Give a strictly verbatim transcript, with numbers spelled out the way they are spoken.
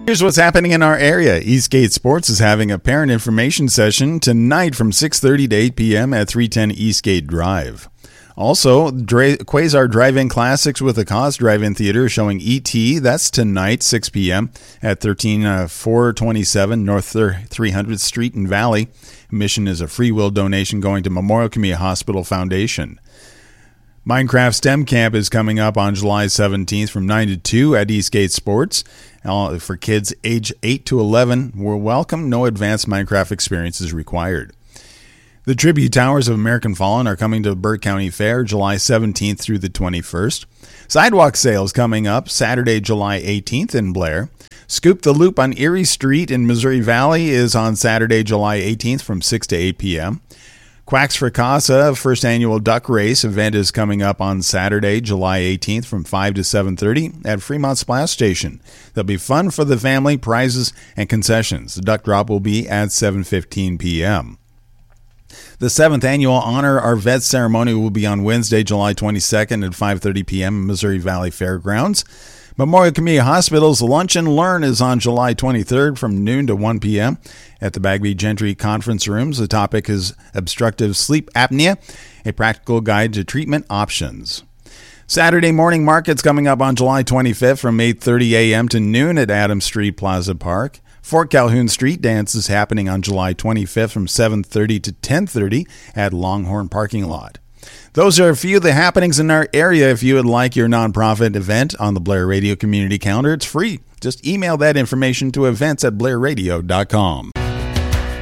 Here's what's happening in our area. Eastgate Sports is having a parent information session tonight from six thirty to eight p.m. at three ten Eastgate Drive. Also, Dra- Quasar Drive-In Classics with a Cause Drive-In Theater showing E T. That's tonight, six p.m. at thirteen four twenty-seven North three hundredth Street in Valley. Admission is a free will donation going to Memorial Community Hospital Foundation. Minecraft STEM Camp is coming up on July seventeenth from nine to two at Eastgate Sports. Uh, for kids age eight to eleven, we're welcome. No advanced Minecraft experience is required. The Tribute Towers of American Fallen are coming to Burke County Fair July seventeenth through the twenty-first. Sidewalk sales coming up Saturday, July eighteenth in Blair. Scoop the Loop on Erie Street in Missouri Valley is on Saturday, July eighteenth from six to eight p.m. Quacks for Casa first annual duck race event is coming up on Saturday, July eighteenth from five to seven thirty at Fremont Splash Station. There'll be fun for the family, prizes, and concessions. The duck drop will be at seven fifteen p.m. The seventh annual Honor Our Vets ceremony will be on Wednesday, July twenty-second at five thirty p.m. at Missouri Valley Fairgrounds. Memorial Community Hospital's Lunch and Learn is on July twenty-third from noon to one p.m. at the Bagby Gentry Conference Rooms. The topic is obstructive sleep apnea, a practical guide to treatment options. Saturday morning market's coming up on July twenty-fifth from eight thirty a.m. to noon at Adams Street Plaza Park. Fort Calhoun Street Dance is happening on July twenty-fifth from seven thirty to ten thirty at Longhorn Parking Lot. Those are a few of the happenings in our area. If you would like your nonprofit event on the Blair Radio Community Calendar, it's free. Just email that information to events at blair radio dot com.